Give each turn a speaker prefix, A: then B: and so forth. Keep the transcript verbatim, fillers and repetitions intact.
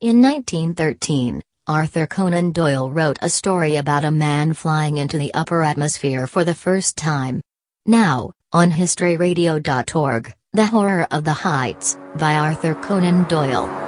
A: In nineteen thirteen, Arthur Conan Doyle wrote a story about a man flying into the upper atmosphere for the first time. Now, on history radio dot org, The Horror of the Heights, by Arthur Conan Doyle.